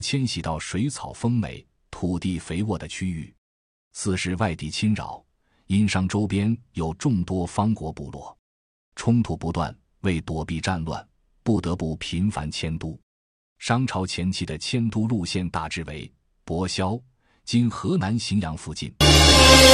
迁徙到水草丰美、土地肥沃的区域。4是外地侵扰，殷商周边有众多方国部落，冲突不断，为躲避战乱，不得不频繁迁都。商朝前期的迁都路线大致为博萧（今河南荥阳附近）、